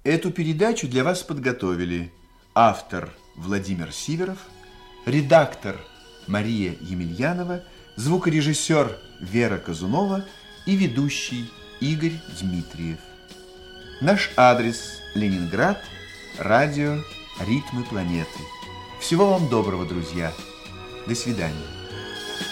Эту передачу для вас подготовили автор Владимир Сиверов, редактор Мария Емельянова, звукорежиссер Вера Казунова и ведущий Игорь Дмитриев. Наш адрес: Ленинград, радио «Ритмы планеты». Всего вам доброго, друзья. До свидания.